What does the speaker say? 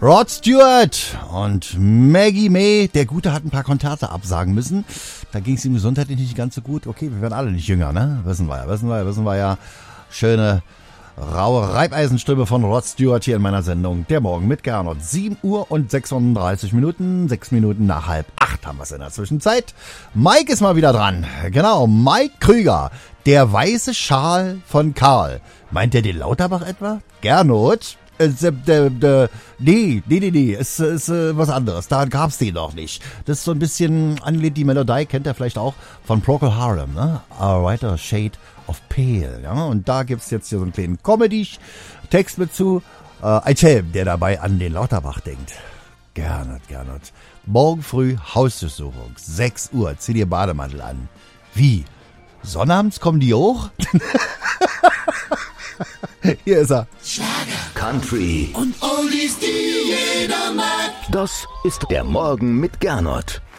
Rod Stewart und Maggie May. Der Gute hat ein paar Konzerte absagen müssen. Da ging es ihm gesundheitlich nicht ganz so gut. Okay, wir werden alle nicht jünger, ne? Wissen wir ja. Schöne, raue Reibeisenstimme von Rod Stewart hier in meiner Sendung. Der Morgen mit Gernot. 7 Uhr und 36 Minuten. 6 Minuten nach 7:30 haben wir es in der Zwischenzeit. Mike ist mal wieder dran. Genau, Mike Krüger. Der weiße Schal von Karl. Meint der den Lauterbach etwa? Gernot? Nee, ist was anderes. Da gab's den noch nicht. Das ist so ein bisschen angelehnt, die Melodie kennt ihr vielleicht auch von Procol Harum, ne? A Whiter Shade of Pale, ja? Und da gibt's jetzt hier so einen kleinen Comedy-Text mit zu. Ein Film, der dabei an den Lauterbach denkt. Gernot. Morgen früh Hausdurchsuchung, 6 Uhr, zieh dir Bademantel an. Wie? Sonnabends kommen die hoch? Hier ist er. Schlager, Country und Oldies, die jeder mag. Das ist der Morgen mit Gernot.